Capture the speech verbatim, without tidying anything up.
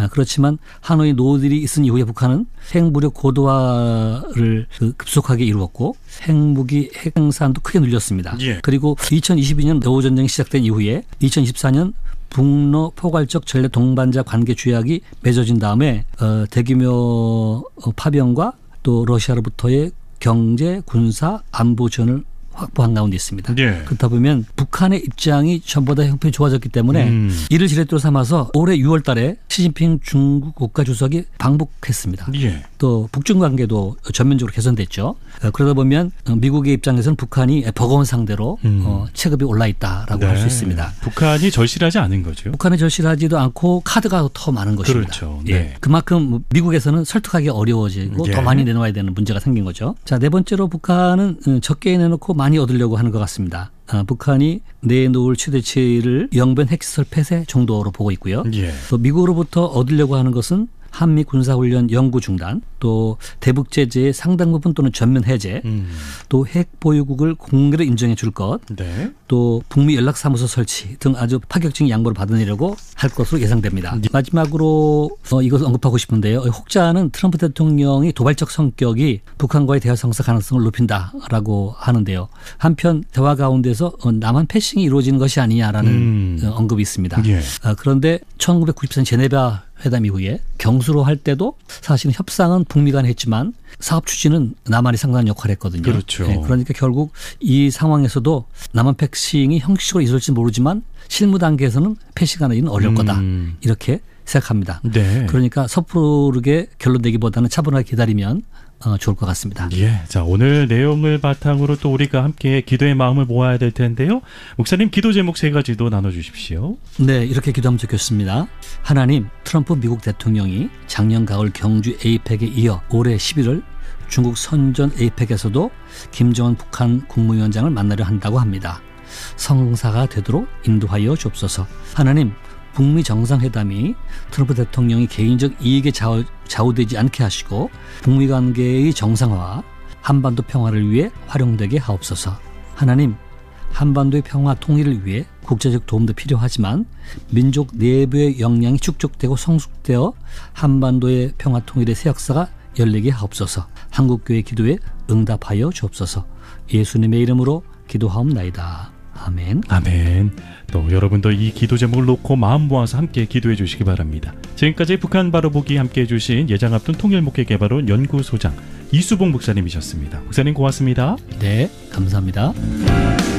아, 그렇지만 하노이 노딜이 있은 이후에 북한은 핵무력 고도화를 그 급속하게 이루었고 핵무기 핵생산도 크게 늘렸습니다. 예. 그리고 이천이십이 년 러우전쟁이 시작된 이후에 이천이십사 년 북러 포괄적 전략 동반자 관계 규약이 맺어진 다음에 어, 대규모 파병과 또 러시아로부터의 경제, 군사, 안보 지원을 확보한 가운데 있습니다. 예. 그렇다 보면 북한의 입장이 전보다 형편이 좋아졌기 때문에 음. 이를 지렛대로 삼아서 올해 유월 달에 시진핑 중국 국가주석이 방북했습니다. 예. 또 북중 관계도 전면적으로 개선됐죠. 그러다 보면 미국의 입장에서는 북한이 버거운 상대로 음. 어, 체급이 올라 있다라고 네. 할 수 있습니다. 북한이 절실하지 않은 거죠? 북한이 절실하지도 않고 카드가 더 많은 것입니다. 그렇죠. 네. 예. 그만큼 미국에서는 설득하기 어려워지고 예. 더 많이 내놓아야 되는 문제가 생긴 거죠. 자, 네 번째로 북한은 적게 내놓고 많이 얻으려고 하는 것 같습니다. 아, 북한이 내놓을 최대치를 영변 핵시설 폐쇄 정도로 보고 있고요. 예. 또 미국으로부터 얻으려고 하는 것은 한미 군사훈련 연구 중단, 또 대북 제재의 상당 부분 또는 전면 해제, 음. 또 핵 보유국을 공개로 인정해 줄 것, 네. 또 북미 연락사무소 설치 등 아주 파격적인 양보를 받아내려고 할 것으로 예상됩니다. 네. 마지막으로 어, 이것을 언급하고 싶은데요. 혹자는 트럼프 대통령이 도발적 성격이 북한과의 대화 성사 가능성을 높인다라고 하는데요. 한편 대화 가운데서 남한 패싱이 이루어지는 것이 아니냐라는 음. 언급이 있습니다. 예. 아, 그런데 천구백구십사 년 제네바 회담 이후에 경수로 할 때도 사실은 협상은 북미 간에 했지만 사업 추진은 남한이 상당한 역할을 했거든요. 그렇죠. 네, 그러니까 결국 이 상황에서도 남한 패싱이 형식적으로 이루어질지 모르지만 실무 단계에서는 패싱하기는 어려울 거다. 음. 이렇게 생각합니다. 네. 그러니까 섣부르게 결론 내기보다는 차분하게 기다리면 어, 좋을 것 같습니다. 예, 자 오늘 내용을 바탕으로 또 우리가 함께 기도의 마음을 모아야 될 텐데요. 목사님 기도 제목 세 가지도 나눠주십시오. 네, 이렇게 기도하면 좋겠습니다. 하나님, 트럼프 미국 대통령이 작년 가을 경주 에이펙에 이어 올해 십일월 중국 선전 에이펙에서도 김정은 북한 국무위원장을 만나려 한다고 합니다. 성사가 되도록 인도하여 주옵소서. 하나님, 북미 정상회담이 트럼프 대통령이 개인적 이익에 좌우, 좌우되지 않게 하시고 북미 관계의 정상화와 한반도 평화를 위해 활용되게 하옵소서. 하나님, 한반도의 평화 통일을 위해 국제적 도움도 필요하지만 민족 내부의 역량이 축적되고 성숙되어 한반도의 평화 통일의 새 역사가 열리게 하옵소서. 한국교회 기도에 응답하여 주옵소서. 예수님의 이름으로 기도하옵나이다. 아멘. 아멘. 또 여러분도 이 기도 제목을 놓고 마음 모아서 함께 기도해 주시기 바랍니다. 지금까지 북한 바로보기 함께해 주신 예장 앞둔 통일목회개발원 연구소장 이수봉 목사님이셨습니다. 목사님 고맙습니다. 네, 감사합니다.